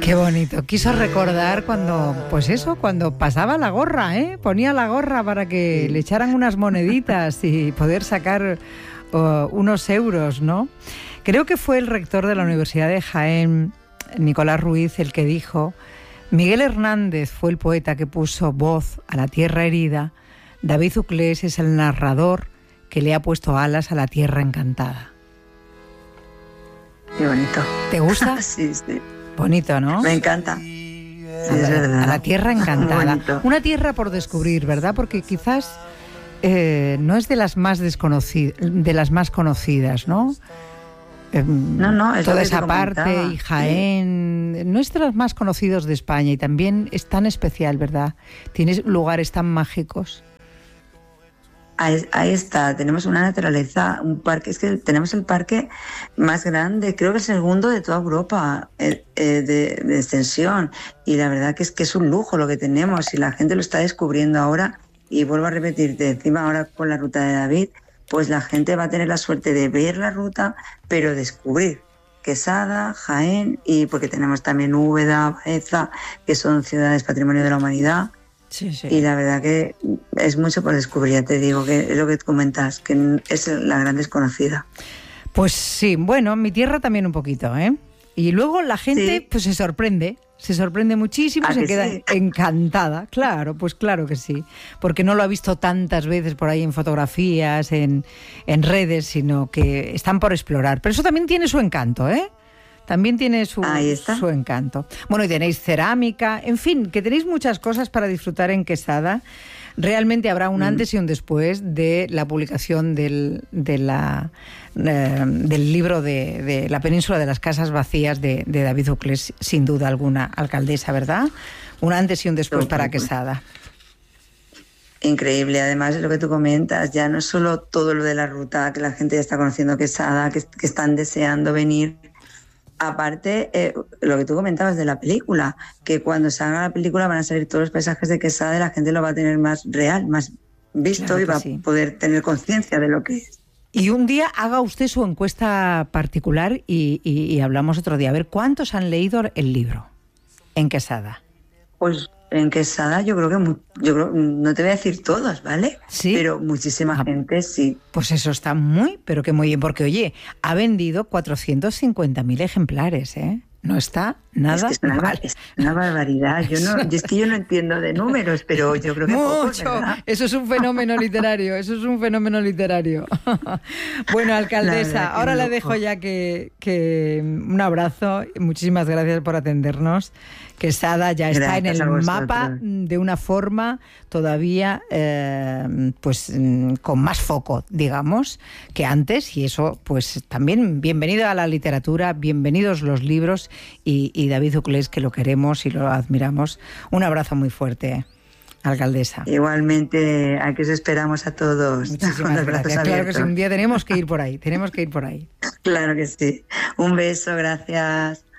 Qué bonito. Quiso recordar cuando, pues eso, cuando pasaba la gorra, ¿eh? Ponía la gorra para que le echaran unas moneditas y poder sacar unos euros, ¿no? Creo que fue el rector de la Universidad de Jaén, Nicolás Ruiz, el que dijo: Miguel Hernández fue el poeta que puso voz a la tierra herida, David Uclés es el narrador que le ha puesto alas a la tierra encantada. Qué bonito. ¿Te gusta? Sí, sí. Bonito, ¿no? Me encanta. Sí, es verdad. A la tierra encantada. Una tierra por descubrir, ¿verdad? Porque quizás no es de las más de las más conocidas, ¿no? No, es toda esa parte y Jaén, no es de los más conocidos de España y también es tan especial, ¿verdad? Tienes lugares tan mágicos. Ahí está, tenemos una naturaleza, un parque, es que tenemos el parque más grande, creo que es el segundo de toda Europa de extensión, y la verdad que es un lujo lo que tenemos y la gente lo está descubriendo ahora. Y vuelvo a repetirte, encima ahora con la ruta de David, pues la gente va a tener la suerte de ver la ruta, pero descubrir Quesada, Jaén, y porque tenemos también Úbeda, Baeza, que son ciudades patrimonio de la humanidad. Sí, sí. Y la verdad que es mucho por descubrir, ya te digo, que es lo que comentas, que es la gran desconocida. Pues sí, bueno, mi tierra también un poquito, ¿eh? Y luego la gente Sí. pues se sorprende muchísimo, se queda encantada. Claro, pues claro que sí, porque no lo ha visto tantas veces por ahí en fotografías, en redes, sino que están por explorar. Pero eso también tiene su encanto, ¿eh? También tiene su encanto. Bueno, y tenéis cerámica, en fin, que tenéis muchas cosas para disfrutar en Quesada. Realmente habrá un antes y un después de la publicación del libro de La península de las casas vacías de David Uclés, sin duda alguna, alcaldesa, ¿verdad? Un antes y un después para Quesada. Increíble, además de lo que tú comentas, ya no es solo todo lo de la ruta, que la gente ya está conociendo Quesada, que están deseando venir. Aparte, lo que tú comentabas de la película, que cuando salga la película van a salir todos los paisajes de Quesada y la gente lo va a tener más real, más visto, claro, y va a poder tener conciencia de lo que es. Y un día haga usted su encuesta particular y hablamos otro día. A ver, ¿cuántos han leído el libro en Quesada? Pues en Quesada yo creo que no te voy a decir todos, ¿vale? Sí. Pero muchísima gente sí. Pues eso está pero que muy bien, porque oye, ha vendido 450.000 ejemplares, ¿eh? No está nada mal. Es una barbaridad. Yo no entiendo de números, pero yo creo que mucho. Pocos, ¿verdad? Eso es un fenómeno literario. Bueno, alcaldesa, ahora le dejo ya que un abrazo. Muchísimas gracias por atendernos. Quesada ya está en el mapa de una forma todavía pues con más foco, digamos, que antes, y eso pues también bienvenido a la literatura, bienvenidos los libros y David Uclés, que lo queremos y lo admiramos. Un abrazo muy fuerte, alcaldesa. Igualmente, aquí os esperamos a todos. Muchísimas gracias. Claro que sí, un día tenemos que ir por ahí. Claro que sí. Un beso, gracias.